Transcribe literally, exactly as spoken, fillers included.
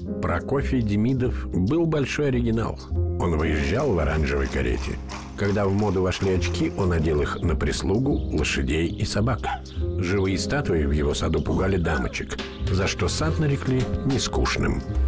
Прокофий Демидов был большой оригинал. Он выезжал в оранжевой карете. Когда в моду вошли очки, он одел их на прислугу, лошадей и собак. Живые статуи в его саду пугали дамочек, за что сад нарекли нескучным.